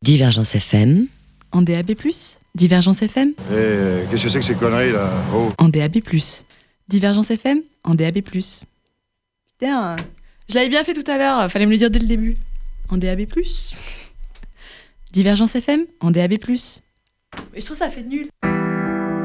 Divergence FM. En DAB+, Divergence FM. Qu'est-ce que c'est que ces conneries là? Oh. En DAB+, Divergence FM. En DAB+. Putain, je l'avais bien fait tout à l'heure, fallait me le dire dès le début. En DAB+. Divergence FM. En DAB+. Mais je trouve ça fait nul.